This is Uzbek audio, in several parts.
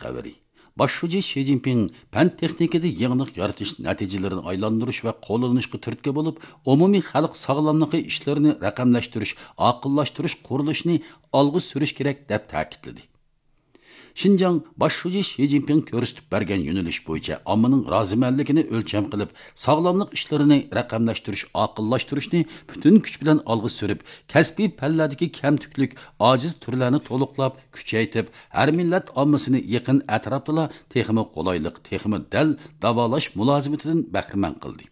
xəbəri. Başçı Xi Jinping pen texnikada yenilik yaratish natijalarini aylantirish va qo'llanishga turtki bo'lib, umumiy xalq sog'lomligi ishlarini raqamlashtirish, aqllashtirish qurilishini olg'a surish kerak deb ta'kidladi. Şinjan başçı Xi Jinping ko'rsatib bergan yo'nalish bo'yicha ommaning rozimanligini o'lcham qilib, sog'lomlik ishlarini raqamlashtirish, aqllashtirishni butun kuch bilan olg'a surib, kasbiy palladagi kamtuklik, ojiz turlarni to'liqlab, kuchaytirib, har millat ommasini yaqin atrofda texmi qulaylik, texmi dal davolash mulozimatidan bahramand qildi.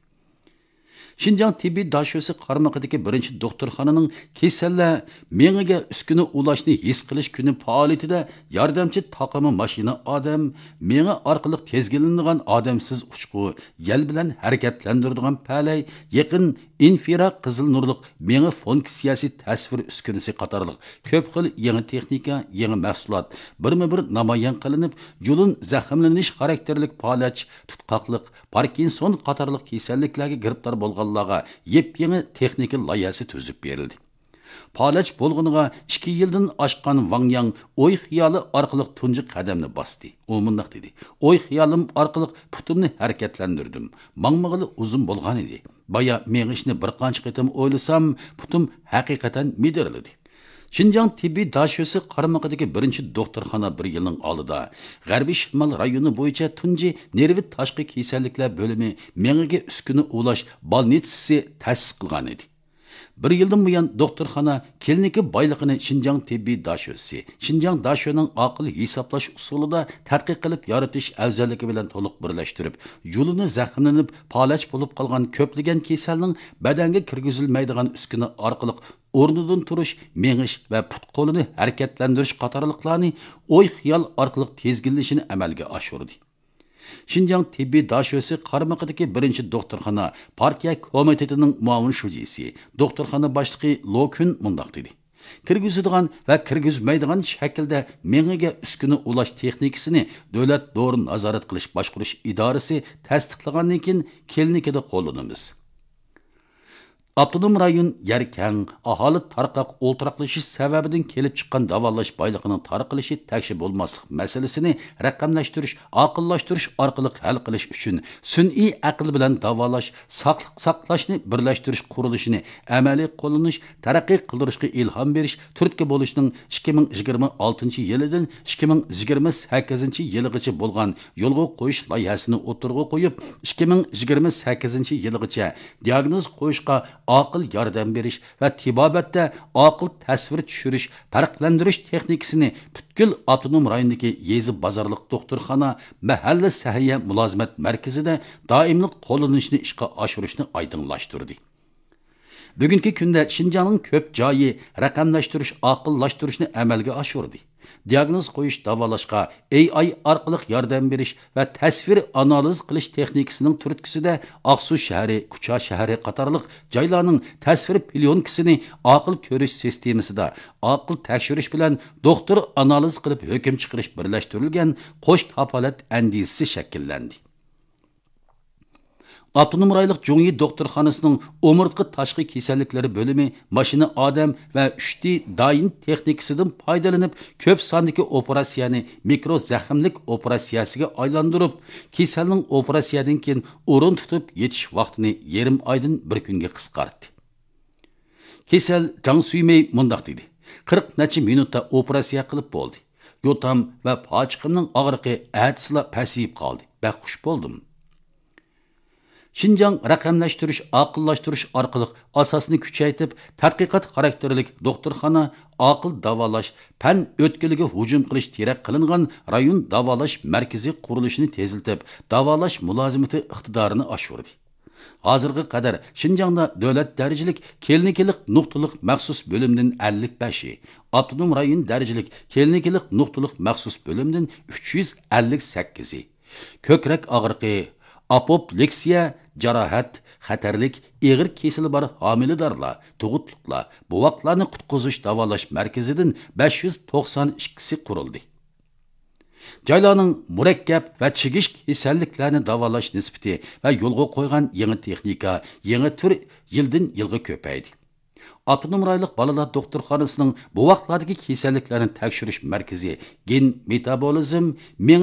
Şinjan tibbiy dashosi qarmog'idagi birinchi doktorxonaning kasallar mengiga uskuni ulashni his qilish kuni faoliyatida yordamchi taqimi mashina odam, mengi orqali tezgilinadigan odamsiz uchqu, yel bilan harakatlantiradigan palay, yaqin infira qizil nurliq mengi funksiyasi tasvir uskunasi qatorliq ko'p xil yangi texnika, yangi mahsulot birma-bir namoyon qilinib, julun zaxmlanish xarakterlik palach, tutqoqliq, Parkinson qatorliq kasalliklarga giribdor bo'lganlarga yep-yangi texnika loyihasi tuzib berildi. Palach bo'lganiga 2 yildan oshgan Wang Yang o'y xiyoli orqali tunji qadamni bosdi. U mundaq dedi: "O'y xiyolim orqali putumni harakatlantirdim. Mangmag'ili uzun bo'lgan edi. Baya mengishni bir qancha qitim o'ylasam, putum haqiqatan midirildi." Şinjan tibbiy dashosi qarmog'idagi birinchi doktorxona bir yilning oldida G'arbiy Shimol rayoni bo'yicha tunji nervi tashqi kasalliklar bo'limi mengiga uskuni ulash bolnitsasi ta'sis qilgan edi. Bir yildan buyon doktorxona klinika boyligini Şinjan tibbiy dashosi, Şinjan dashoning aql hisoblash usulida tadqiq qilib yaratish afzalligi bilan to'liq birlashtirib, yo'lini zaxmlanib, palach bo'lib qolgan ko'plagan kasalning badanga kirgizilmaydigan uskuna orqali o'rnidan turish, mengish va put qo'lini harakatlantirish qatorliqlarni o'y xiyol orqali tezginlashini amalga oshirdi. Şinjan tibbiy dashosi qarmog'idagi birinchi doktorxona partiya komitetining muavin shujisi, doktorxona boshlig'i Lokun mundaq dedi: "Kirgizadigan va kirgizmaydigan shaklda mengiga uskuni ulash texnikasini davlat dori nazorat qilish boshqarish idorasi tasdiqlagandan keyin klinikada qo'llanamiz." Abdunum rayon yer keng, aholi tarqaq o'ltiraqlashish sababidan kelib chiqqan davolash boyligining tarqalishi takshib bo'lmaslik masalasini raqamlashtirish, aqllashtirish orqali hal qilish uchun sun'iy aql bilan davolash, saqliq saqlashni birlashtirish qurilishini amaliy qo'llanish, taraqqiy qildirishga ilhom berish, turtki bo'lishning 2026-yilidan 2028-yilgacha bo'lgan yo'lga qo'yish loyihasini o'tirg'a qo'yib, 2028-yilgacha diagnoz qo'yishga aql yordam berish va tibobatda aql tasvir tushirish, farqlantirish texnikasini butkul avtonom rayondagi yezi bozorliq doktorxona, mahalla sahiya mulozimat markazida doimli qo'llanishni ishga oshirishni oydinlashtirdi. Bugungi kunda Şinjanning ko'p joyi raqamlashtirish, aqllashtirishni amalga oshirdi. Diagnoz qo'yish, davolashga AI orqali yordam berish va tasvir analiz qilish texnikasining turtkisida Aqsu shahri, Kucha shahri qatorliq joylarning tasvir plyonkasini aql ko'rish sistemasida aql tekshirish bilan doktor analiz qilib hukm chiqarish birlashtirilgan qo'sh kafolat andisi shakllandi. Abdunum rayliq Jungi doktorxonasining umurtqa tashqi kasalliklari bo'limi mashina odam va 3D dayin texnikasidan foydalanib ko'p sondagi operatsiyani mikro zaxmlik operatsiyasiga aylantirib, kasalning operatsiyadan keyin o'rin tutib yetish vaqtini yarim oydan bir kunga qisqartdi. Kasal Jang Suymey mundaq dedi: 40 necha minutda operatsiya qilib bo'ldi. Yo'tam va pochiqimning og'riqi atsila pasayib qoldi. Baxush bo'ldim. Şinjan raqamlashtirish, aqllashtirish orqali asosni kuchaytirib, tadqiqot xarakterlik doktorxona, aql davolash, fan o'tkiliga hujum qilish kerak qilingan rayon davolash markazi qurilishini teziltib, davolash mulozimati iqtidorini oshirdi. Hozirga qadar Şinjanda davlat darajalik klinikalik nuqtaliq maxsus bo'limdan 55, avtonom rayon darajalik klinikalik nuqtaliq maxsus bo'limdan 358, ko'krak og'riqi, apopleksiya, jarohat, xatarlik, ig'ir kesili bor homiladorlar, tug'utliqlar, buvoqlarni qutqizish davolash markazidan 592si qurildi. Joylarning murakkab va chigish kasalliklarni davolash nisbati va yo'lga qo'ygan yangi texnika, yangi tur yildan yilga ko'paydi. Avtonom rayonlik bolalar doktorxonasining bu vaqtlardagi kasalliklarni tekshirish markazi gen metabolizm